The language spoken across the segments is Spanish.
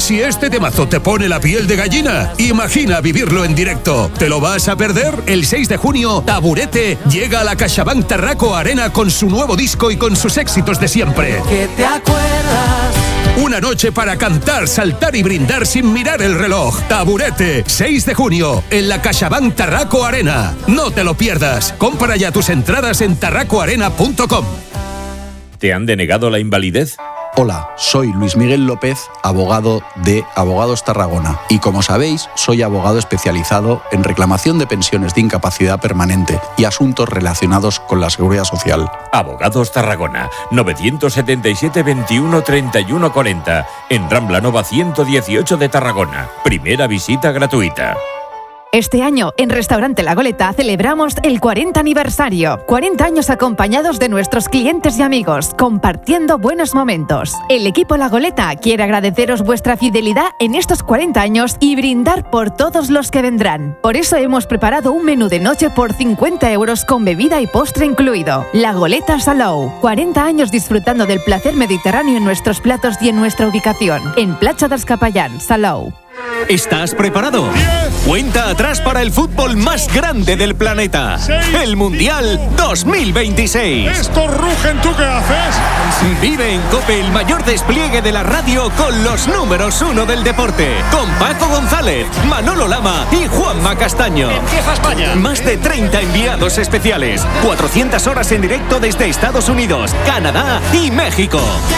Si este temazo te pone la piel de gallina, imagina vivirlo en directo. ¿Te lo vas a perder? El 6 de junio, Taburete llega a la CaixaBank Tarraco Arena con su nuevo disco y con sus éxitos de siempre. ¿Qué te acuerdas? Una noche para cantar, saltar y brindar sin mirar el reloj. Taburete, 6 de junio, en la CaixaBank Tarraco Arena. No te lo pierdas. Compra ya tus entradas en tarracoarena.com. ¿Te han denegado la invalidez? Hola, soy Luis Miguel López, abogado de Abogados Tarragona. Y como sabéis, soy abogado especializado en reclamación de pensiones de incapacidad permanente y asuntos relacionados con la seguridad social. Abogados Tarragona, 977 21 31 40, en Rambla Nova 118 de Tarragona. Primera visita gratuita. Este año, en Restaurante La Goleta, celebramos el 40 aniversario. 40 años acompañados de nuestros clientes y amigos, compartiendo buenos momentos. El equipo La Goleta quiere agradeceros vuestra fidelidad en estos 40 años y brindar por todos los que vendrán. Por eso hemos preparado un menú de noche por 50 euros con bebida y postre incluido. La Goleta Salou. 40 años disfrutando del placer mediterráneo en nuestros platos y en nuestra ubicación. En Platja dels Capellans, Salou. ¿Estás preparado? Cuenta atrás para el fútbol más grande del planeta. El Mundial 2026. ¡Estos rugen! ¿Tú qué haces? Vive en COPE el mayor despliegue de la radio con los números 1 del deporte. Con Paco González, Manolo Lama y Juanma Castaño. ¡Empieza España! Más de 30 enviados especiales. 400 horas en directo desde Estados Unidos, Canadá y México.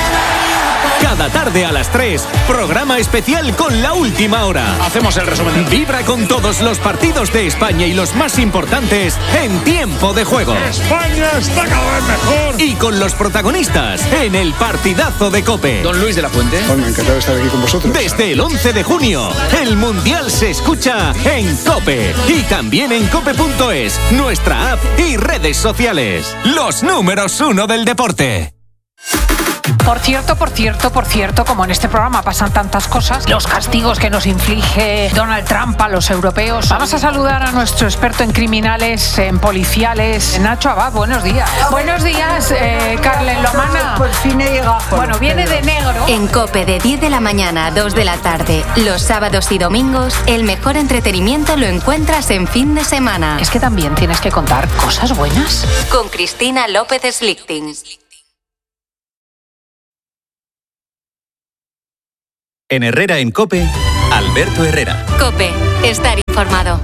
Cada tarde a las 3, programa especial con La Última Hora. Hacemos el resumen. Vibra con todos los partidos de España y los más importantes en tiempo de juego. España está cada vez mejor. Y con los protagonistas en el partidazo de COPE. Don Luis de la Fuente. Bueno, encantado de estar aquí con vosotros. Desde el 11 de junio, el Mundial se escucha en COPE. Y también en cope.es, nuestra app y redes sociales. Los números 1 del deporte. Por cierto, como en este programa pasan tantas cosas, los castigos que nos inflige Donald Trump a los europeos. Vamos a saludar a nuestro experto en criminales, en policiales, Nacho Abad. Buenos días. Buenos días, Carlen Lomana. Por fin he llegado. Bueno, viene de negro. En COPE de 10 de la mañana a 2 de la tarde, los sábados y domingos, el mejor entretenimiento lo encuentras en fin de semana. Es que también tienes que contar cosas buenas. Con Cristina López Slichting. En Herrera en COPE, Alberto Herrera. COPE, estar informado.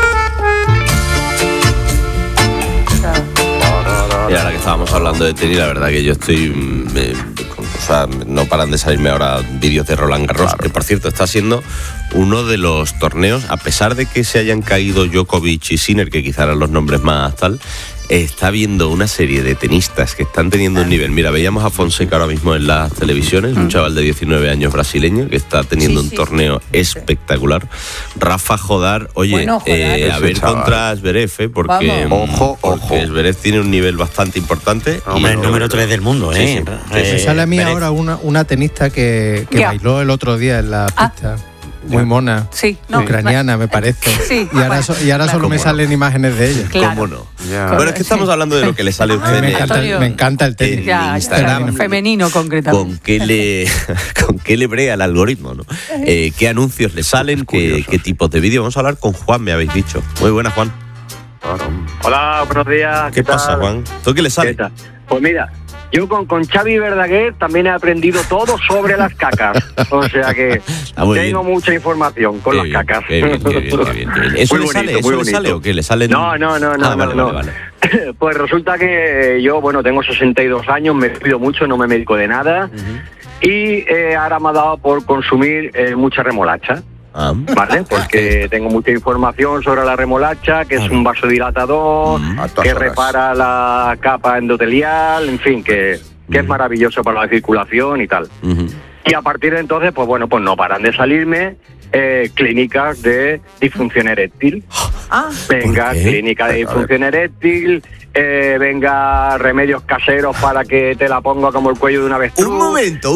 Y ahora que estábamos hablando de tenis, la verdad que yo estoy... no paran de salirme ahora vídeos de Roland Garros, que por cierto está siendo uno de los torneos, a pesar de que se hayan caído Djokovic y Sinner, que quizá eran los nombres más tal, está viendo una serie de tenistas que están teniendo un nivel. Mira, veíamos a Fonseca ahora mismo en las televisiones, un chaval de 19 años brasileño que está teniendo un torneo espectacular. Rafa Jodar, oye, bueno, a ver contra Zverev, porque Zverev tiene un nivel bastante importante. Hombre, el número 3 del mundo, ¿eh? Me sale a mí ahora una tenista que bailó el otro día en la pista. Muy mona, ucraniana me parece. Sí. Y ahora solo me salen imágenes de ella. Claro. ¿Cómo no? Bueno, es que estamos hablando de lo que le sale a usted me encanta el tenis. Instagram. Femenino concretamente. ¿Con qué le brea el algoritmo, ¿no? ¿Qué anuncios le salen? ¿Qué tipos de vídeos? Vamos a hablar con Juan, me habéis dicho. Muy buenas, Juan. Hola, buenos días. ¿Qué pasa, Juan? ¿Tú qué le sale? Pues mira, yo con Xavi Verdaguer también he aprendido todo sobre las cacas. O sea que tengo mucha información con las cacas. Qué bien. ¿Eso le sale o qué? ¿Le salen? No. Vale. Pues resulta que yo, tengo 62 años, me cuido mucho, no me medico de nada. Y ahora me ha dado por consumir mucha remolacha. ¿Vale? Porque tengo mucha información sobre la remolacha, que es un vasodilatador, que repara la capa endotelial, en fin, que es maravilloso para la circulación y tal. Y a partir de entonces, pues no paran de salirme clínicas de disfunción eréctil. Venga, clínica de disfunción eréctil, venga, remedios caseros para que te la ponga como el cuello de una avestruz. Un momento.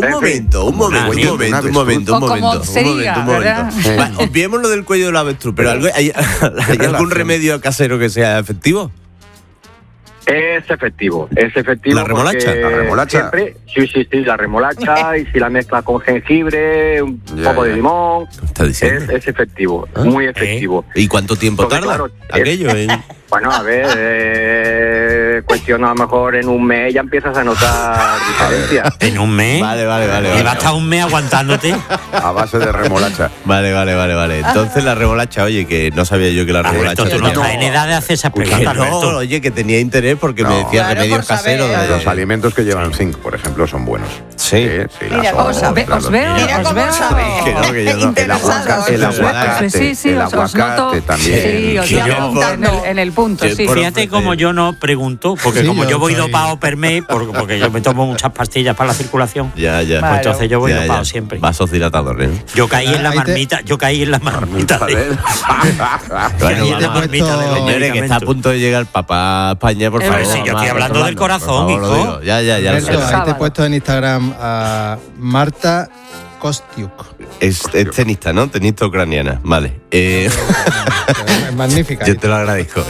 Olvidemos lo del cuello de la avestruz, pero ¿hay algún remedio casero que sea efectivo? Es efectivo. ¿La remolacha? ¿La remolacha? Sí, la remolacha y si la mezclas con jengibre, un poco de limón, es efectivo, muy efectivo. ¿Y cuánto tiempo tarda aquello? Bueno, a ver, cuestión a lo mejor en un mes ya empiezas a notar diferencias. ¿En un mes? Vale. ¿Y va a estar un mes aguantándote? A base de remolacha. Vale. Entonces la remolacha, oye, que no sabía yo que la remolacha... Tú no estás en edad de hacer esas preguntas, no, oye, que tenía interés porque me decía remedios caseros. Los alimentos que llevan zinc, por ejemplo, son buenos. Sí. Mira cómo sabe, os veo. Mira cómo sabe. El aguacate también. Sí, os voy apuntando en el punto, sí. Fíjate como yo no pregunto, porque como yo voy dopado per mes, porque yo me tomo muchas pastillas para la circulación. Ya. Pues entonces yo voy dopado siempre. Vasos dilatadores, ¿eh? Yo caí en la marmita. Señores, que está a punto de llegar papá a España, por favor. Sí, yo estoy hablando del corazón, hijo. Ya. Ahí te he puesto en Instagram a Marta Kostiuk. Es tenista, ¿no? Tenista ucraniana. Vale. Es magnífica. Yo te lo agradezco.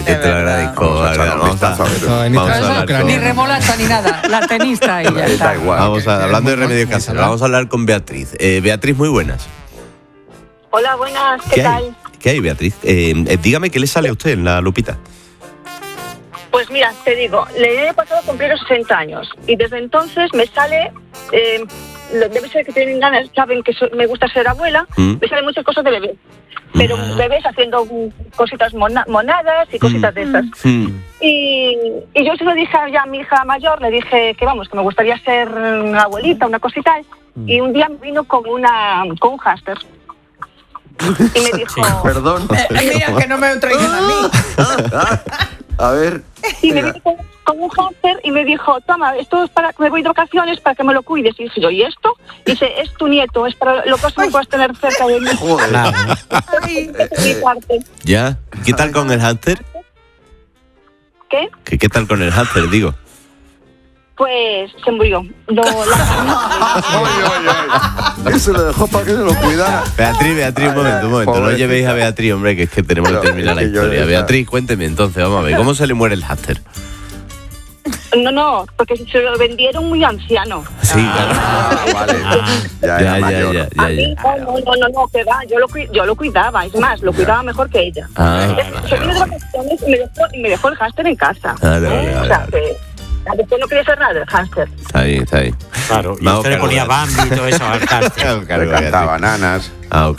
Ni remolacha ni nada. La tenista y ya está. Hablando de remedios caseros, vamos a hablar con Beatriz. Beatriz, muy buenas. Hola, buenas. ¿Qué tal? ¿Qué hay, Beatriz? Dígame, ¿qué le sale a usted en la lupita? Pues mira, te digo, le he pasado a cumplir los 60 años y desde entonces me sale, debe ser que tienen ganas, saben que me gusta ser abuela, me salen muchas cosas de bebé, pero bebés haciendo cositas monadas y cositas de esas. Y yo se lo dije ya a mi hija mayor, le dije que vamos, que me gustaría ser abuelita, una cosita, y un día me vino con un hámster. Y me dijo... Perdón. Mira, que no me traigan a mí. A ver. Y me vino con un hámster y me dijo, toma, esto es para que me voy de vacaciones para que me lo cuides. Y dije yo, ¿y esto? Y dice, es tu nieto, es para lo próximo que vas a tener cerca de mí. Joder. ¿Ya? ¿Qué tal con el hámster? ¿Qué? ¿Qué tal con el hámster, digo? Pues se murió. Eso lo dejó para que se lo cuidara. Beatriz, un momento. No llevéis a Beatriz, hombre, que es que tenemos que terminar la historia. Beatriz, cuénteme entonces, vamos a ver, ¿cómo se le muere el hámster? No, porque se lo vendieron muy anciano. Sí, claro. Vale. Ya. A mí, no, que va, yo lo cuidaba, es más, lo cuidaba mejor que ella. Se vino de vacaciones y me dejó el hámster en casa. O sea, que... Después no quería hacer nada del hámster. Está ahí. Claro, y usted le ponía Bambi y todo eso al hámster. Le cantaba bananas.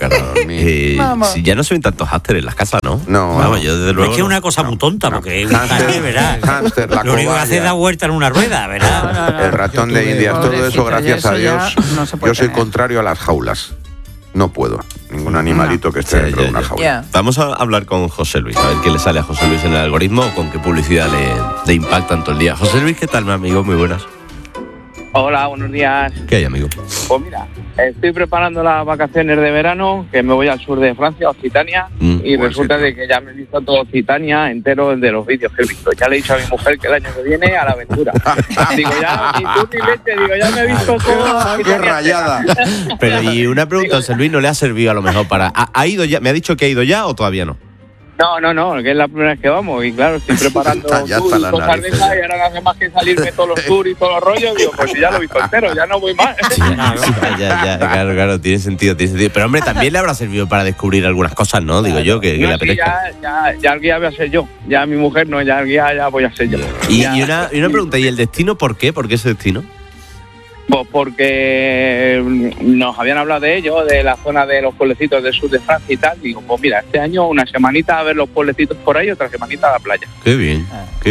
Si ya no se ven tantos hámsters en las casas, ¿no? No. Vamos, yo desde luego. Es que es una cosa muy tonta, porque un hámster, ¿verdad? Lo único que hace es dar vuelta en una rueda, ¿verdad? El ratón de Indias, todo eso, gracias a Dios. Yo soy contrario a las jaulas. No puedo. Ningún animalito que esté dentro de una jaula. Vamos a hablar con José Luis, a ver qué le sale a José Luis en el algoritmo o con qué publicidad le impacta todo el día. José Luis, ¿qué tal, mi amigo? Muy buenas. Hola, buenos días. ¿Qué hay, amigo? Pues mira, estoy preparando las vacaciones de verano, que me voy al sur de Francia, a Occitania, y resulta de que ya me he visto todo Occitania entero de los vídeos que he visto. Ya le he dicho a mi mujer que el año que viene a la aventura. Digo, ya, ni tú ni leche, ya me he visto todo. ¡Qué rayada! Pero, y una pregunta, José Luis, ¿no le ha servido a lo mejor para... ¿Ha ido ya? ¿Me ha dicho que ha ido ya o todavía no? No, que es la primera vez que vamos y claro, estoy preparando tours y cosas de esas y ahora no hace más que salirme todos los tours y todos los rollos, digo, pues ya lo he visto entero, ya no voy más. Ya, claro, tiene sentido. Pero hombre, también le habrá servido para descubrir algunas cosas, ¿no? Digo yo, que le apetezca. Ya el guía voy a ser yo, ya mi mujer no, ya el guía ya voy a ser yo. Y una pregunta, ¿y el destino por qué? ¿Por qué ese destino? Pues porque nos habían hablado de ello, de la zona de los pueblecitos del sur de Francia y tal. Digo, pues mira, este año una semanita a ver los pueblecitos por ahí, otra semanita a la playa. Qué bien.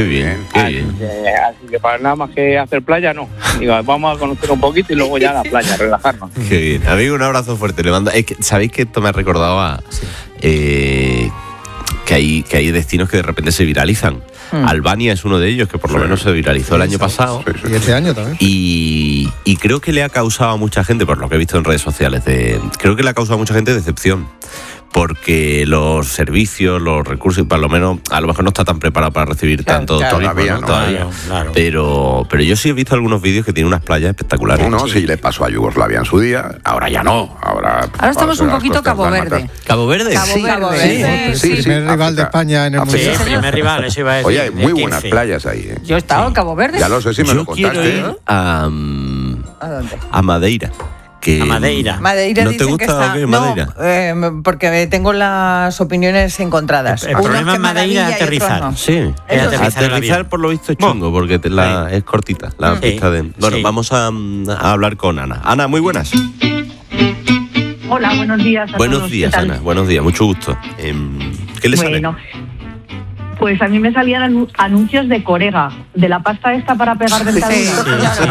Así que para nada más que hacer playa, no. Digo, vamos a conocer un poquito y luego ya a la playa, relajarnos. Qué bien. Amigo, un abrazo fuerte. Le mando... ¿Sabéis que esto me ha recordado a... que hay destinos que de repente se viralizan? Albania es uno de ellos, que por lo menos se viralizó el año pasado. Y este año también. Y creo que le ha causado a mucha gente, por lo que he visto en redes sociales, creo que le ha causado a mucha gente decepción. porque los servicios, los recursos, a lo mejor no está tan preparado para recibir tanto todavía, turismo, ¿no? Claro. Pero yo sí he visto algunos vídeos que tienen unas playas espectaculares. Sí, le pasó a Yugoslavia en su día, ahora ya no. Ahora estamos un poquito Cabo Verde. ¿Cabo Verde? Cabo Verde. Sí, primer rival de España en el Mundial. Sí, primer rival, eso iba a decir. Oye, hay muy buenas playas ahí. Yo he estado en Cabo Verde. Ya lo sé si me lo contaste. Quiero ir ¿A dónde? a Madeira. A Madeira. Madeira ¿No te gusta que está... o qué, Madeira? No, porque tengo las opiniones encontradas. El problema en Madeira es aterrizar. No. Sí, aterrizar por lo visto es chungo, porque es cortita la pista de... Bueno, vamos a hablar con Ana. Ana, muy buenas. Hola, buenos días a Buenos todos. días, Ana. Buenos días, mucho gusto. ¿Qué le sale? Pues a mí me salían anuncios de Corega, de la pasta esta para pegar dentaduras.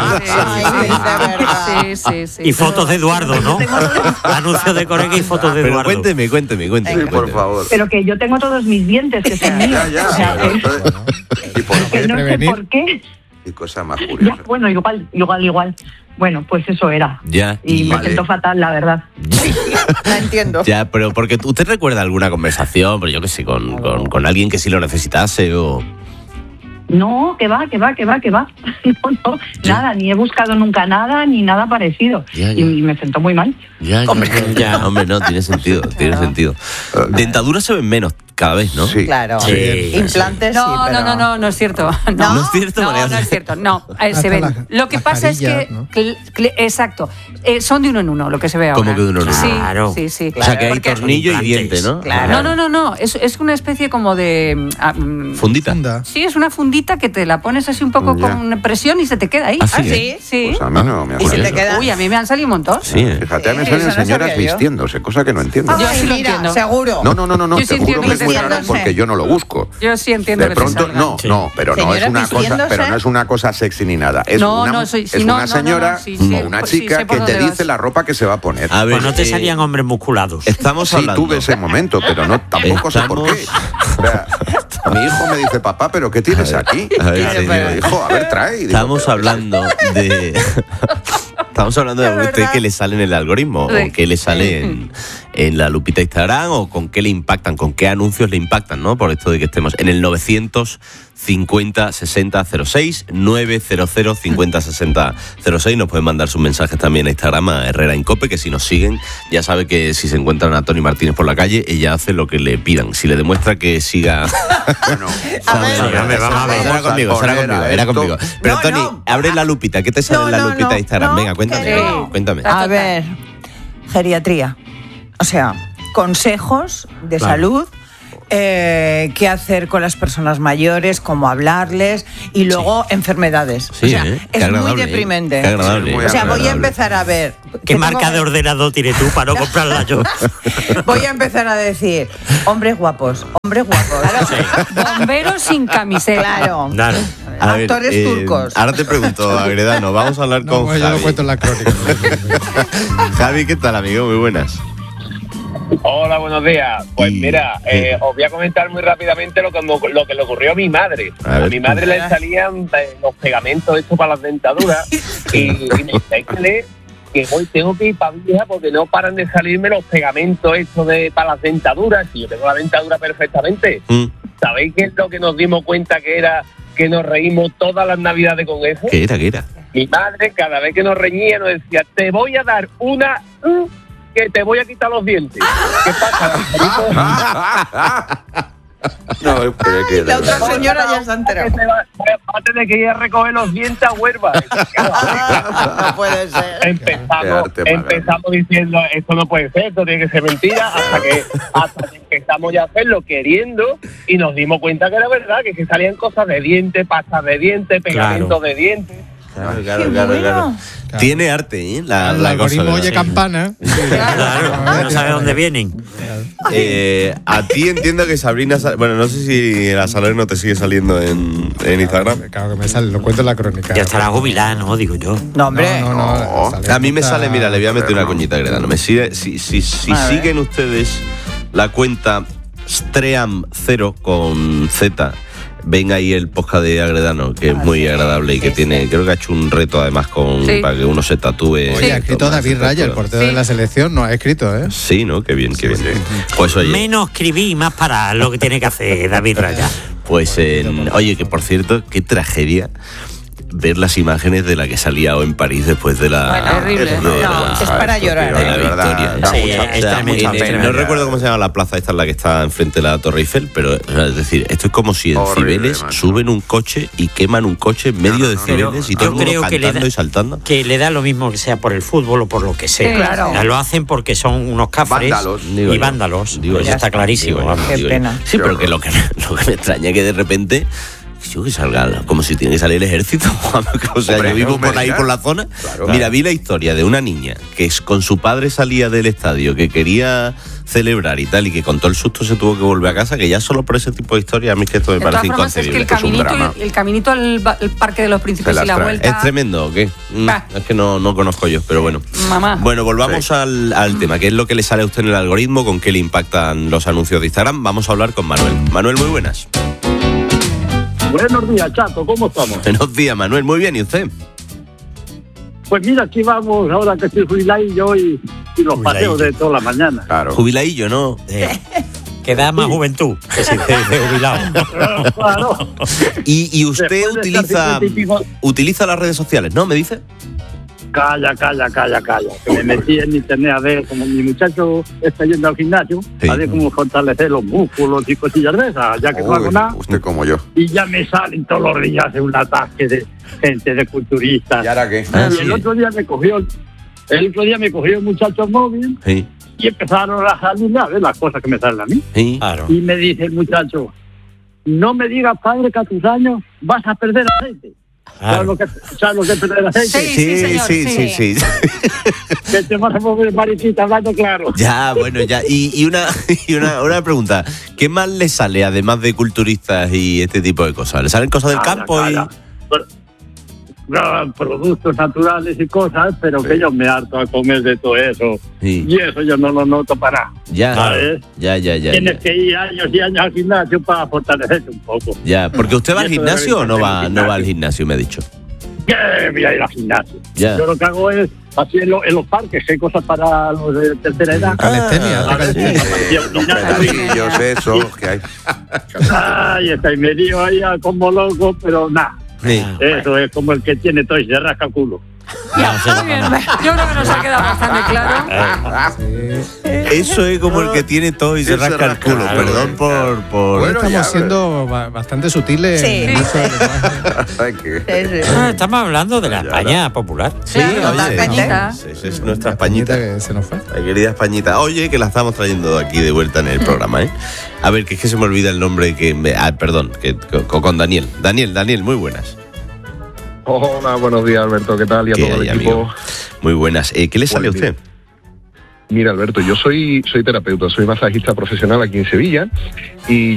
Sí. Y fotos de Eduardo, ¿no? Anuncios de Corega y fotos de Eduardo. Cuénteme. Sí, por favor. Pero que yo tengo todos mis dientes, que son míos. ¿Y por que no sé por qué. Qué cosa más curiosa. Ya, bueno, igual. Bueno, pues eso era. Ya. Y me siento fatal, la verdad. La entiendo. Ya, pero porque usted recuerda alguna conversación, pero yo qué sé, con alguien que sí lo necesitase o... No, que va. No, nada, ni he buscado nunca nada, ni nada parecido. Ya. Y me siento muy mal. Hombre, no, tiene sentido. Dentaduras se ven menos cada vez, ¿no? Sí. Claro. Sí. Implantes sí, pero... No es cierto. No es cierto, María. No es cierto. No, se ven. Lo que pasa es que... ¿no? Exacto. Son de uno en uno lo que se ve ahora. ¿Cómo que de uno en uno? Claro. Sí. O sea, que hay tornillo y diente, ¿no? Claro. No. Es una especie como de... ¿Fundita? Sí, es una fundita que te la pones así un poco con presión y se te queda ahí. ¿Ah, sí? Sí. Pues a mí no me ha ¿Y se te salido. queda? Uy, a mí me han salido un montón. Sí. Fíjate, me salen señoras vistiéndose, cosa que no entiendo. Yo sí lo entiendo. Seguro. No, Yo sí te juro que es muy raro entiendo porque yo no lo busco. Yo sí entiendo de pronto, pero no es una cosa sexy ni nada. Es una señora o una chica que te dice la ropa que se va a poner. A ver, pues no te salían hombres musculados. Estamos hablando. Sí, tuve ese momento, pero tampoco sé por qué. O sea, mi hijo me dice, papá, ¿pero qué tienes aquí? A ver, señor. Hijo, a ver, trae. Estamos hablando de usted que le sale en el algoritmo, o que le sale en la lupita de Instagram, o con qué le impactan, con qué anuncios le impactan, ¿no? Por esto de que estemos en el 950 60 06, 900 50 60 06. Nos pueden mandar sus mensajes también a Instagram, a Herrera Incope, que si nos siguen, ya sabe que si se encuentran a Tony Martínez por la calle, ella hace lo que le pidan. Si le demuestra que siga... Bueno, vamos a ver. Era conmigo. Pero Tony, abre la lupita. ¿Qué te sale en la lupita de Instagram? Venga, cuéntame. A ver, geriatría. O sea, consejos de salud. Qué hacer con las personas mayores, cómo hablarles, y luego enfermedades. Sí, o sea, es muy deprimente. Qué agradable. O sea, voy a empezar a ver. ¿Qué marca de ordenador tienes tú para no comprarla yo? Voy a empezar a decir, hombres guapos. Bomberos sin camiseta. Claro. Actores turcos. Ahora te pregunto, Agredano, vamos a hablar con Javi. Yo lo cuento en la crónica. Javi, ¿qué tal, amigo? Muy buenas. Hola, buenos días. Pues mira, os voy a comentar muy rápidamente lo que le ocurrió a mi madre. A mi madre le salían los pegamentos estos para las dentaduras y me dice que hoy tengo que ir para vieja porque no paran de salirme los pegamentos estos para las dentaduras, y yo tengo la dentadura perfectamente. ¿Sabéis qué es lo que nos dimos cuenta que era? Que nos reímos todas las navidades con eso. ¿Qué era? Mi madre, cada vez que nos reñía, nos decía, te voy a dar una... que te voy a quitar los dientes. ¿Qué pasa? No, pero que la otra señora ya se ha enterado. Va a tener que ir a recoger los dientes a Huelva. No puede ser. Empezamos diciendo, esto no puede ser, esto tiene que ser mentira, hasta que empezamos ya a hacerlo queriendo, y nos dimos cuenta que era verdad, que salían cosas de dientes, pastas de dientes, pegamentos de dientes. Claro. Tiene arte, ¿eh? La algoritmo cosa, oye campana. Claro, no sabe dónde vienen. A ti entiendo que Sabrina... Bueno, no sé si la Salerno te sigue saliendo en Instagram. Claro que me sale, lo cuento en la crónica. Ya estará jubilada, ¿no? Digo yo. No, hombre. No. A mí me sale, mira, le voy a meter una coñita, Agredano. Me sigue, si siguen ustedes la cuenta Stream0 con Z ven ahí el podcast de Agredano, que es muy agradable y que tiene, creo que ha hecho un reto además para que uno se tatúe. Oye, ha escrito David Raya, el portero de la selección, no ha escrito, ¿eh? Sí, ¿no? Qué bien, qué bien. Pues oye. Menos escribí y más para lo que tiene que hacer David Raya. Pues, oye, que por cierto, qué tragedia ver las imágenes de la que salía en París después de la... Terrible. Es para llorar. De la victoria. No recuerdo cómo se llama la plaza esta, en la que está enfrente de la Torre Eiffel, pero es decir, esto es como si en Cibeles suben un coche y queman un coche en medio de Cibeles y todo el mundo cantando y saltando. Que le da lo mismo que sea por el fútbol o por lo que sea. Claro. Lo hacen porque son unos cáfares y vándalos. Pues está clarísimo. Qué pena. Sí, pero que lo que me extraña es que de repente... que salga como si tiene que salir el ejército. O sea, yo vivo por ahí por la zona. Claro. Mira, vi la historia de una niña que con su padre salía del estadio, que quería celebrar y tal, y que con todo el susto se tuvo que volver a casa, que ya solo por ese tipo de historia a mí es que esto me parece inconcebible. Es que el caminito al Parque de los Príncipes y la vuelta... ¿Es tremendo o qué? Es que no conozco yo, pero bueno. Mamá. Bueno, volvamos al tema, que es lo que le sale a usted en el algoritmo, con qué le impactan los anuncios de Instagram. Vamos a hablar con Manuel. Manuel, muy buenas. Buenos días, Chato, ¿cómo estamos? Buenos días, Manuel, muy bien, ¿y usted? Pues mira, aquí vamos, ahora que estoy jubiladillo y los paseos de toda la mañana. Claro. Jubiladillo, ¿no? Que da más juventud que si te jubilado. Claro. ¿Y usted utiliza las redes sociales, no? ¿Me dice? Calla. Que me metí en internet a ver, como mi muchacho está yendo al gimnasio, a ver cómo fortalecer los músculos y cosillas de esas, ya que no hago nada. Usted como yo. Y ya me salen todos los días un ataque de gente, de culturistas. ¿Y ahora qué? El otro día me cogió el muchacho móvil y empezaron a salir a ver las cosas que me salen a mí. Claro. Y me dice el muchacho, no me digas, padre, que a tus años vas a perder aceite. ¿Sabes lo que es perder aceite? Sí. Que te vas a mover, mariquita, hablando claro. Ya, bueno, ya. Y una pregunta. ¿Qué más le sale, además de culturistas y este tipo de cosas? ¿Le salen cosas del campo? Productos naturales y cosas, pero que yo me harto a comer de todo eso. Y eso yo no lo noto para nada. ¿sabes? Ya. Tienes que ir años y años al gimnasio para fortalecerte un poco. Ya, porque usted va al gimnasio o no va al gimnasio, me ha dicho. Que voy a ir al gimnasio. Ya. Yo lo que hago es así en los parques, hay cosas para los de tercera edad. Calistenia, eso que hay. Ay, está y me dio ahí como loco, pero nada. Eso es como el que tiene todo y se rasca el culo. Muy bien. Yo creo que nos ha quedado bastante claro. Eso es como el que tiene todo y se rasca el culo. Perdón por... Bueno, estamos siendo bastante sutiles. Estamos hablando de la España popular. Sí, oye, es nuestra Españita que se nos fue. La querida Españita. Oye, que la estamos trayendo aquí de vuelta en el programa, ¿eh? A ver, que es que se me olvida el nombre perdón, con Daniel. Daniel, muy buenas. Hola, buenos días, Alberto, ¿qué tal? Y a todo el equipo. Amigo? Muy buenas. ¿Qué le sale a usted? Mira, Alberto, yo soy terapeuta, soy masajista profesional aquí en Sevilla y